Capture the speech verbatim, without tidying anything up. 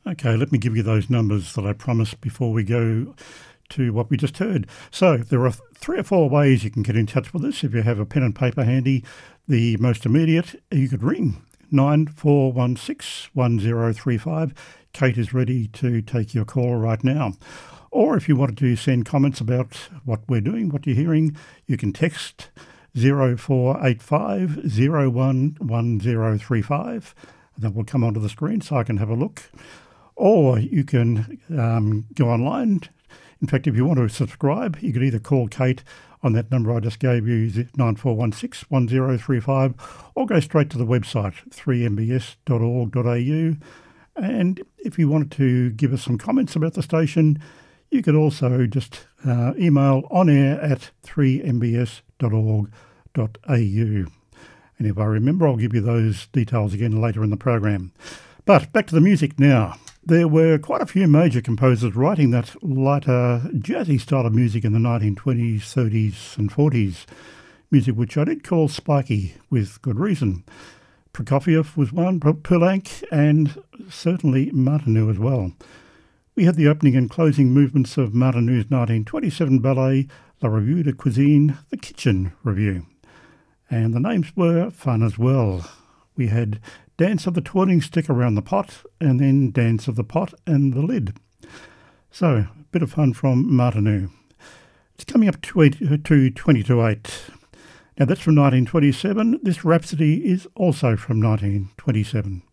Okay, let me give you those numbers that I promised before we go to what we just heard. So there are three or four ways you can get in touch with us. If you have a pen and paper handy, the most immediate, you could ring nine four one six one zero three five. Kate is ready to take your call right now. Or if you wanted to send comments about what we're doing, what you're hearing, you can text zero four eight five zero one one zero three five. That will come onto the screen so I can have a look. Or you can um, go online. In fact, if you want to subscribe, you could either call Kate on that number I just gave you, nine four one six one zero three five, or go straight to the website, three m b s dot org dot a u. And if you wanted to give us some comments about the station, you could also just uh, email onair at three m b s dot org dot a u. And if I remember, I'll give you those details again later in the program. But back to the music now. There were quite a few major composers writing that lighter jazzy style of music in the nineteen twenties, thirties and forties, music which I did call spiky with good reason. Prokofiev was one, Poulenc, and certainly Martineau as well. We had the opening and closing movements of Martineau's nineteen twenty-seven ballet La Revue de Cuisine, The Kitchen Review. And the names were fun as well. We had Dance of the Twirling Stick Around the Pot, and then Dance of the Pot and the Lid. So, a bit of fun from Martineau. It's coming up to, eight, to twenty to eight. Now that's from nineteen twenty-seven. This Rhapsody is also from nineteen twenty-seven.